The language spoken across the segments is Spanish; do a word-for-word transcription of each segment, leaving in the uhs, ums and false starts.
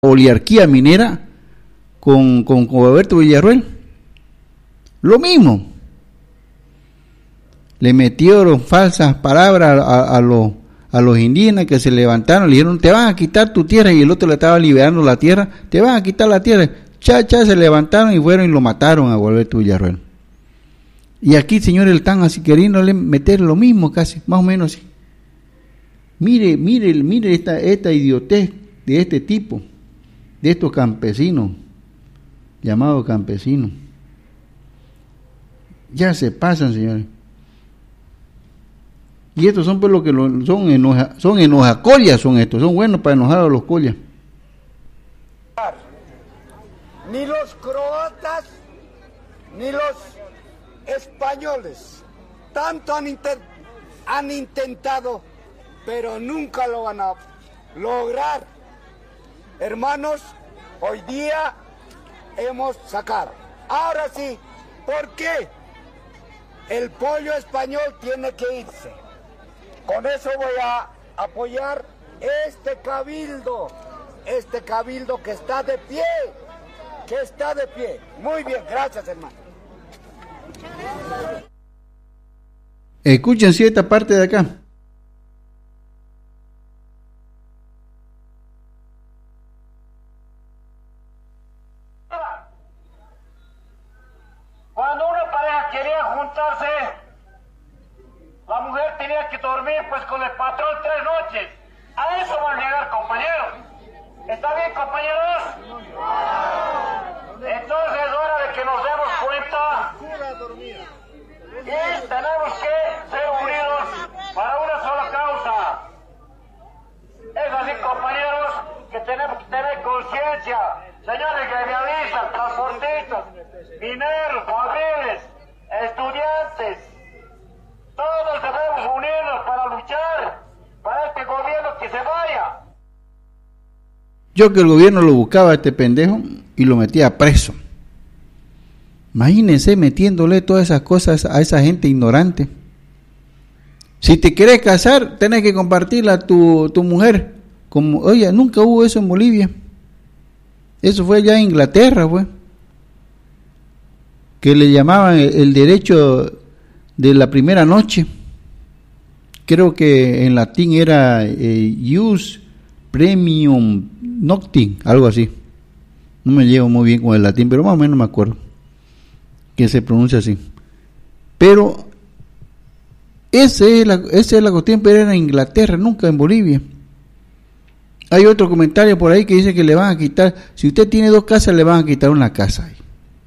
oligarquía minera con, con, con Alberto Villarroel. Lo mismo. Le metieron falsas palabras a, a, a, los, a los indígenas que se levantaron, le dijeron, te van a quitar tu tierra, y el otro le estaba liberando la tierra, te van a quitar la tierra. Cha, cha, se levantaron y fueron y lo mataron a Alberto Villarroel. Y aquí, señores, están así queriéndole meter lo mismo casi, más o menos así. Mire, mire, mire esta, esta idiotez de este tipo, de estos campesinos, llamados campesinos. Ya se pasan, señores. Y estos son pues lo que lo, son enoja, son enojacollas, son estos, son buenos para enojar a los collas. Ni los croatas, ni los españoles, tanto han, inter, han intentado, pero nunca lo van a lograr. Hermanos, hoy día hemos sacado. Ahora sí, ¿por qué? El pollo español tiene que irse. Con eso voy a apoyar este cabildo, este cabildo que está de pie, que está de pie. Muy bien, gracias, hermano. Escuchen esta parte de acá. Cuando una pareja quería juntarse, la mujer tenía que dormir pues con el patrón tres noches. A eso van a llegar, compañeros. ¿Está bien, compañeros? Entonces es hora de que nos demos cuenta y tenemos que ser unidos para una sola causa. Es así, compañeros, que tenemos que tener conciencia. Señores gremialistas, transportistas, mineros, fabriles, estudiantes, todos debemos unirnos para luchar para este gobierno que se vaya. Yo que el gobierno lo buscaba a este pendejo y lo metía preso. Imagínense metiéndole todas esas cosas a esa gente ignorante. Si te querés casar, tenés que compartirla a tu, tu mujer. Como, oye, nunca hubo eso en Bolivia. Eso fue allá en Inglaterra, pues. Que le llamaban el, el derecho de la primera noche. Creo que en latín era eh, ius premium nocti, algo así. No me llevo muy bien con el latín, pero más o menos me acuerdo que se pronuncia así. Pero esa es la, esa es la cuestión, pero era en Inglaterra, nunca en Bolivia. Hay otro comentario por ahí que dice que le van a quitar, si usted tiene dos casas, le van a quitar una casa ahí.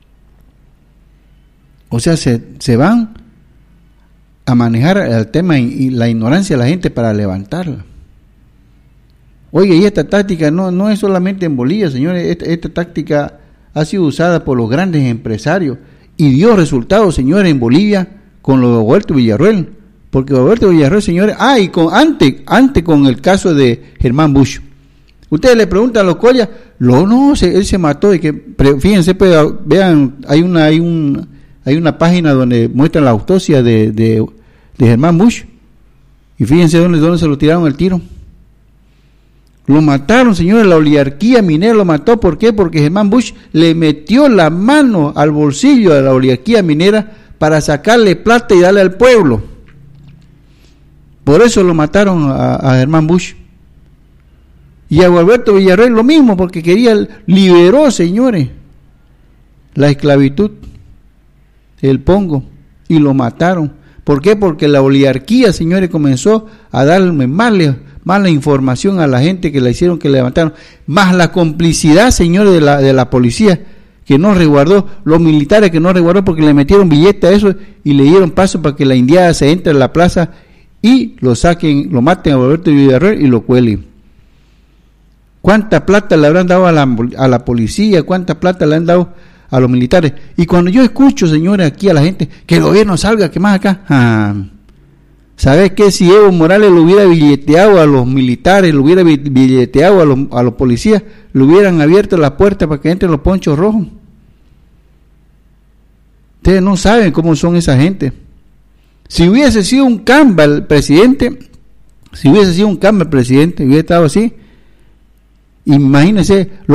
O sea, se, se van a manejar el tema y la ignorancia de la gente para levantarla. Oye, y esta táctica no, no es solamente en Bolivia, señores, esta, esta táctica ha sido usada por los grandes empresarios y dio resultados, señores, en Bolivia con lo de Alberto Villarroel, porque Alberto Villarroel, señores, ah, y con, antes, antes con el caso de Germán Bush. Ustedes le preguntan a los collas, no, no, se, él se mató, y que, fíjense, pues, vean, hay una, hay un, hay una página donde muestran la autopsia de, de, de Germán Bush, y fíjense dónde, dónde se lo tiraron el tiro. Lo mataron, señores, la oligarquía minera lo mató. ¿Por qué? Porque Germán Bush le metió la mano al bolsillo de la oligarquía minera para sacarle plata y darle al pueblo. Por eso lo mataron a, a Germán Bush. Y a Alberto Villarroel lo mismo, porque quería, liberó, señores, la esclavitud, el pongo, y lo mataron. ¿Por qué? Porque la oligarquía, señores, comenzó a darle mala, mala información a la gente que la hicieron, que levantaron, más la complicidad, señores, de la, de la policía, que no resguardó, los militares que no resguardó porque le metieron billete a eso y le dieron paso para que la indiada se entre en la plaza y lo saquen, lo maten a Alberto Villarroel y lo cuelen. ¿Cuánta plata le habrán dado a la, a la policía? ¿Cuánta plata le han dado a los militares? Y cuando yo escucho, señores, aquí a la gente, que el gobierno salga, que más acá, ah, ¿sabes qué? Si Evo Morales lo hubiera billeteado a los militares, lo hubiera billeteado a los, a los policías, le hubieran abierto la puerta para que entren los ponchos rojos. Ustedes no saben cómo son esa gente. Si hubiese sido un camba el presidente, si hubiese sido un camba el presidente, hubiera estado así, Imagínense